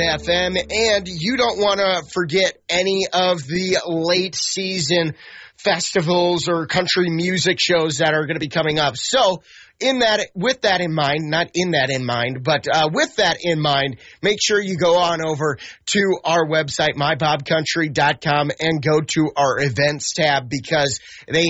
FM, and you don't want to forget any of the late season festivals or country music shows that are going to be coming up. So with that in mind, make sure you go on over to our website, mybobcountry.com, and go to our events tab, because they